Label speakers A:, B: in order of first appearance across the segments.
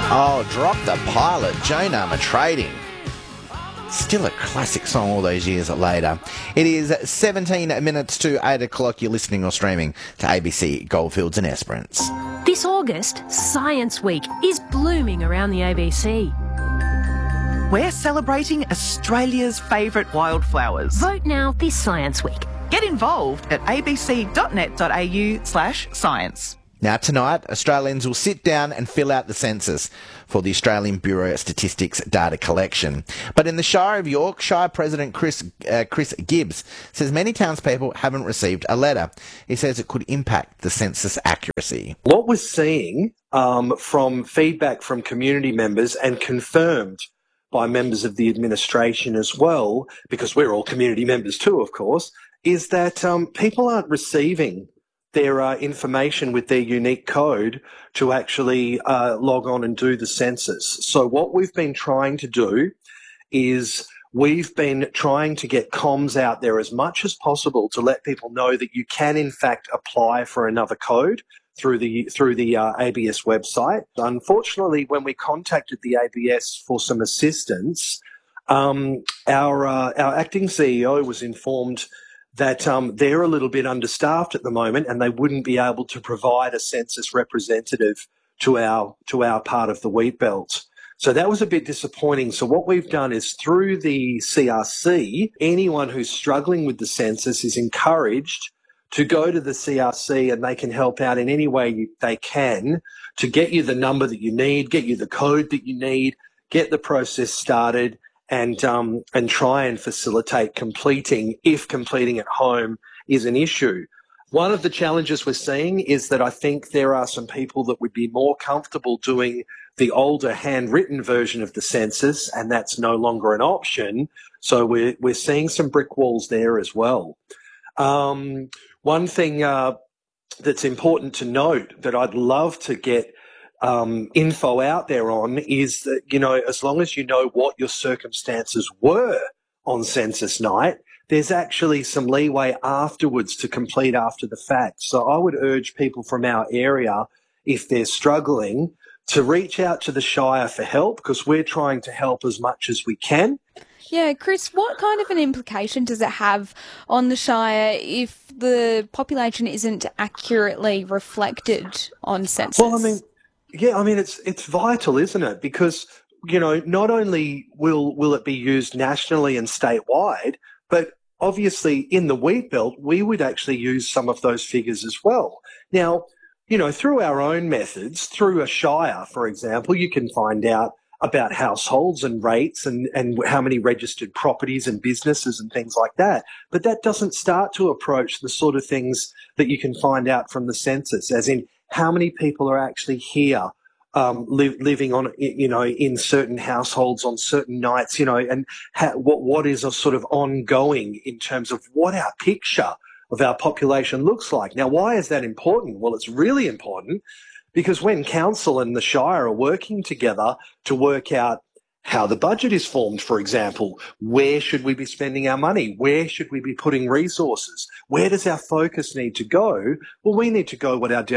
A: Oh, Drop the Pilot, Joan Armour Trading. Still a classic song all those years later. It is 17 minutes to 8 o'clock. You're listening or streaming to ABC Goldfields and Esperance.
B: This August, Science Week is blooming around the ABC.
C: We're celebrating Australia's favourite wildflowers.
B: Vote now this Science Week.
C: Get involved at abc.net.au/science.
A: Now, tonight, Australians will sit down and fill out the census for the Australian Bureau of Statistics data collection. But in the Shire of York, Shire President Chris Gibbs says many townspeople haven't received a letter. He says it could impact the census accuracy.
D: What we're seeing from feedback from community members and confirmed by members of the administration as well, because we're all community members too, of course, is that people aren't receiving their information with their unique code to actually log on and do the census. So what we've been trying to do is we've been trying to get comms out there as much as possible to let people know that you can in fact apply for another code through the ABS website. Unfortunately, when we contacted the ABS for some assistance, our acting CEO was informed that they're a little bit understaffed at the moment and they wouldn't be able to provide a census representative to our part of the wheat belt. So that was a bit disappointing. So what we've done is through the CRC, anyone who's struggling with the census is encouraged to go to the CRC and they can help out in any way they can to get you the number that you need, get you the code that you need, get the process started, and try and facilitate completing if completing at home is an issue. One of the challenges we're seeing is that I think there are some people that would be more comfortable doing the older handwritten version of the census, and that's no longer an option. So we're seeing some brick walls there as well. One thing that's important to note that I'd love to get info out there on is that, you know, as long as you know what your circumstances were on census night, there's actually some leeway afterwards to complete after the fact. So I would urge people from our area, if they're struggling, to reach out to the Shire for help, because we're trying to help as much as we can.
E: Yeah, Chris, what kind of an implication does it have on the Shire if the population isn't accurately reflected on census?
D: Well, I mean, it's vital, isn't it? Because, you know, not only will it be used nationally and statewide, but obviously in the wheat belt, we would actually use some of those figures as well. Now, you know, through our own methods, through a Shire, for example, you can find out about households and rates and how many registered properties and businesses and things like that. But that doesn't start to approach the sort of things that you can find out from the census, as in how many people are actually here living on, you know, in certain households on certain nights, you know, and what is a sort of ongoing in terms of what our picture of our population looks like. Now, why is that important? Well, it's really important because when council and the Shire are working together to work out how the budget is formed, for example, where should we be spending our money? Where should we be putting resources? Where does our focus need to go? Well, we need to know what our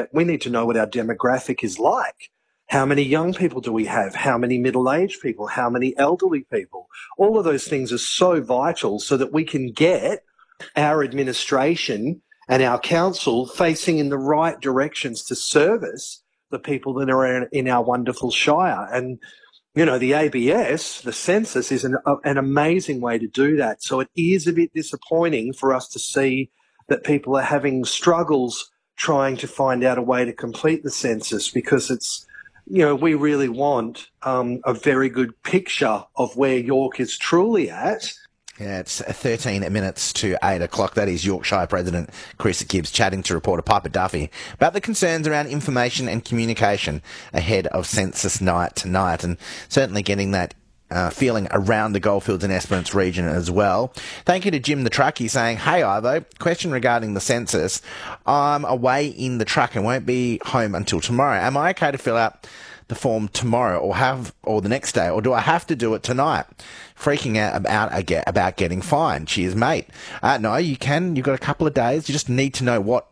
D: demographic is like. How many young people do we have? How many middle-aged people? How many elderly people? All of those things are so vital so that we can get our administration and our council facing in the right directions to service the people that are in our wonderful Shire. And, you know, the ABS, the census, is an amazing way to do that. So it is a bit disappointing for us to see that people are having struggles trying to find out a way to complete the census, because it's, you know, we really want a very good picture of where York is truly at.
A: Yeah, it's 13 minutes to 8 o'clock. That is Yorkshire President Chris Gibbs chatting to reporter Piper Duffy about the concerns around information and communication ahead of census night tonight, and certainly getting that feeling around the Goldfields and Esperance region as well. Thank you to Jim the Truckie saying, "Hey Ivo, question regarding the census. I'm away in the truck and won't be home until tomorrow. Am I okay to fill out the form tomorrow or the next day, or do I have to do it tonight? Freaking out about getting fined. Cheers, mate." No, you can. You've got a couple of days. You just need to know what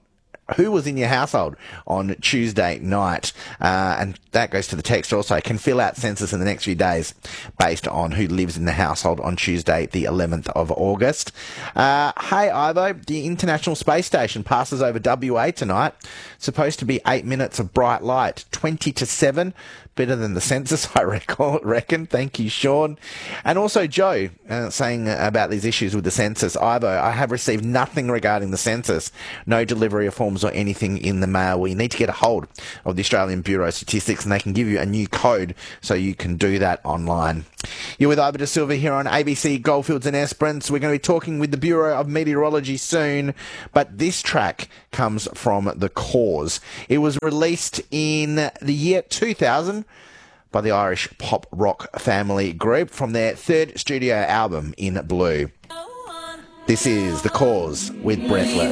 A: who was in your household on Tuesday night. And that goes to the text also. Can fill out census in the next few days based on who lives in the household on Tuesday, the 11th of August. Hey, Ivo, the International Space Station passes over WA tonight. Supposed to be 8 minutes of bright light, 20 to 7. Better than the census, I reckon. Thank you, Sean. And also Joe saying about these issues with the census. Ivo, I have received nothing regarding the census. No delivery of forms or anything in the mail. We need to get a hold of the Australian Bureau of Statistics and they can give you a new code so you can do that online. You're with Ivo De Silva here on ABC Goldfields and Esperance. We're going to be talking with the Bureau of Meteorology soon, but this track comes from The Cause. It was released in the year 2000 by the Irish pop rock family group from their third studio album, In Blue. This is The Cause with Breathless.